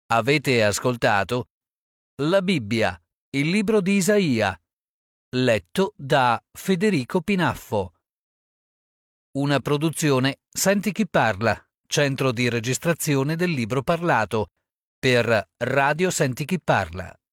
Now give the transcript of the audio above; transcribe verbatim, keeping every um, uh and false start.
Avete ascoltato La Bibbia, il libro di Isaia, letto da Federico Pinaffo. Una produzione Senti chi parla, centro di registrazione del libro parlato, per Radio Senti chi parla.